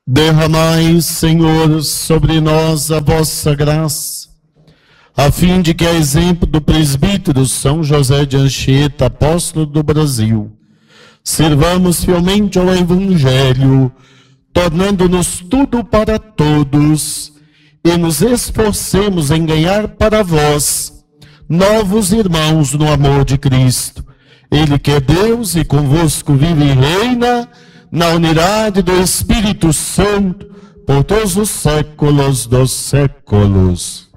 Derramai, Senhor, sobre nós a vossa graça, a fim de que, a exemplo do presbítero São José de Anchieta, apóstolo do Brasil, servamos fielmente ao Evangelho, tornando-nos tudo para todos, e nos esforcemos em ganhar para vós novos irmãos no amor de Cristo. Ele que é Deus e convosco vive e reina na unidade do Espírito Santo, por todos os séculos dos séculos.